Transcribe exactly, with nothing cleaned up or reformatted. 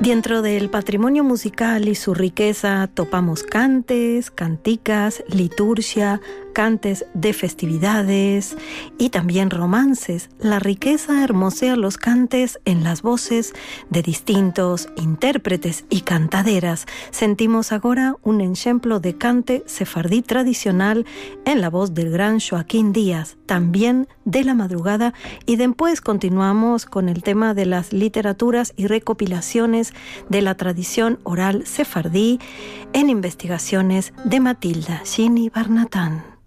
Dentro del patrimonio musical y su riqueza topamos cantes, canticas, liturgia, cantes de festividades y también romances. La riqueza hermosea los cantes en las voces de distintos intérpretes y cantaderas. Sentimos agora un ejemplo de cante sefardí tradicional en la voz del gran Joaquín Díaz, también de la madrugada, y después continuamos con el tema de las literaturas y recopilaciones de la tradición oral sefardí en investigaciones de Matilda Gini Barnatán.